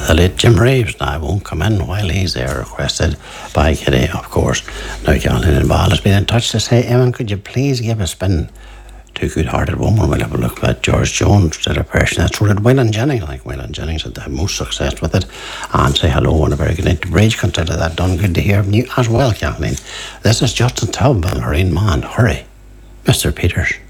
The late Jim Reeves now won't come in while he's there, requested by Kitty, of course. Now, Caroline and Ball has been in touch to say, Eamon, could you please give a spin to Good-Hearted Woman? We'll have a look at George Jones, the person that's wrote it. Waylon Jennings, I think Waylon Jennings had the most success with it. And say hello and a very good night to Bridge. Consider that done. Good to hear from you as well, Kathleen. This is Justin Tubb and Lorraine Mann. Hurry, Mr. Peters.